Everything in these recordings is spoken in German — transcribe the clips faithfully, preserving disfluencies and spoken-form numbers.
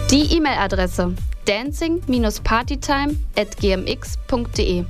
Die E-Mail-Adresse dancing partytime at g m x punkt d e.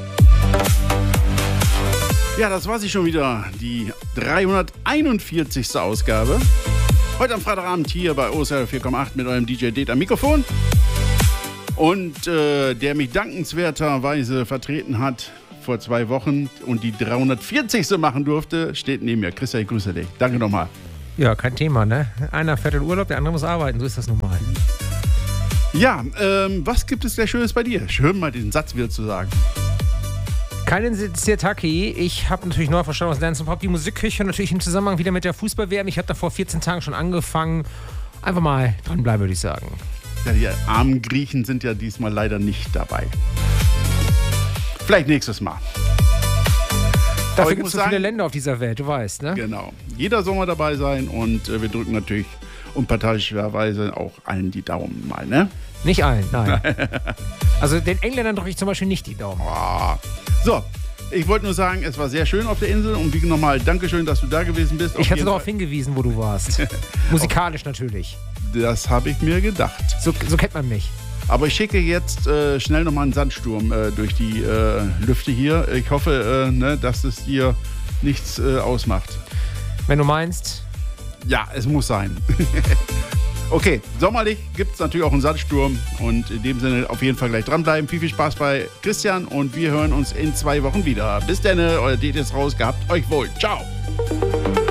Ja, das war sie schon wieder, die dreihunderteinundvierzigste Ausgabe. Heute am Freitagabend hier bei O S R vier Komma acht mit eurem D J Det am Mikrofon. Und äh, der mich dankenswerterweise vertreten hat vor zwei Wochen und die dreihundertvierzigste machen durfte, steht neben mir. Christian, ich grüße dich. Danke nochmal. Ja, kein Thema, ne? Einer fährt in Urlaub, der andere muss arbeiten. So ist das nun mal. Ja, ähm, was gibt es gleich Schönes bei dir? Schön mal den Satz wieder zu sagen. Keinen Sirtaki. Ich habe natürlich neu verstanden aus Dance and Pop, die Musikküche, natürlich im Zusammenhang wieder mit der Fußball-W M. Ich habe da vor vierzehn Tagen schon angefangen. Einfach mal dranbleiben, würde ich sagen. Ja, die armen Griechen sind ja diesmal leider nicht dabei. Vielleicht nächstes Mal. Dafür gibt es so viele Länder auf dieser Welt, du weißt, ne? Genau. Jeder soll mal dabei sein und äh, wir drücken natürlich unparteiischerweise auch allen die Daumen mal, ne? Nicht allen, nein. Also den Engländern drücke ich zum Beispiel nicht die Daumen. Oh. So, ich wollte nur sagen, es war sehr schön auf der Insel und wie nochmal Dankeschön, dass du da gewesen bist. Ich hatte darauf hingewiesen, wo du warst. Musikalisch natürlich. Das habe ich mir gedacht. So, so kennt man mich. Aber ich schicke jetzt äh, schnell nochmal einen Sandsturm äh, durch die äh, Lüfte hier. Ich hoffe, äh, ne, dass es dir nichts äh, ausmacht. Wenn du meinst. Ja, es muss sein. Okay, sommerlich gibt es natürlich auch einen Sandsturm und in dem Sinne auf jeden Fall gleich dranbleiben. Viel, viel Spaß bei Christian und wir hören uns in zwei Wochen wieder. Bis dann, euer D J ist raus, gehabt euch wohl. Ciao.